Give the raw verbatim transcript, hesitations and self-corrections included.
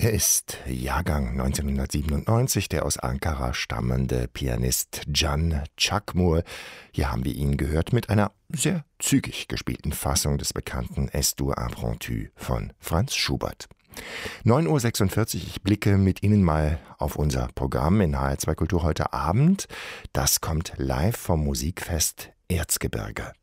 Er ist Jahrgang neunzehnhundertsiebenundneunzig, der aus Ankara stammende Pianist Can Çakmur. Hier haben wir ihn gehört mit einer sehr zügig gespielten Fassung des bekannten Es-Dur Impromptu von Franz Schubert. neun Uhr sechsundvierzig, ich blicke mit Ihnen mal auf unser Programm in H R zwei Kultur heute Abend. Das kommt live vom Musikfest Erzgebirge.